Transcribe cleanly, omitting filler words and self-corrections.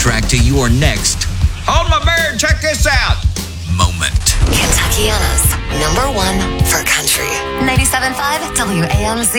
soundtrack to your next Hold my beer, check this out. moment. Kentuckiana's #1 for country. 97.5 WAMZ.